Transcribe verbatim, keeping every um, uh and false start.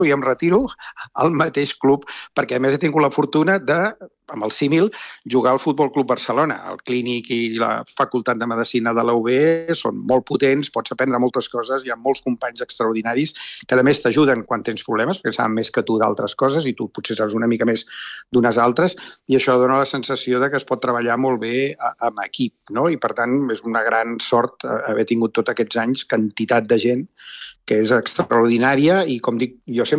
i em retiro al mateix club, perquè a més he tingut la fortuna de, amb el símil, jugar al Futbol Club Barcelona. El clínic i la facultat de medicina de la U B són molt potents, pots aprendre moltes coses, hi ha molts companys extraordinaris que a més t'ajuden quan tens problemes, perquè saben més que tu d'altres coses i tu potser saps una mica més d'unes altres, i això dona la sensació de que es pot treballar molt bé amb equip, no? I per tant és una gran sort haver tingut tots aquests anys quantitat de gent que és extraordinària i, com dic, jo sempre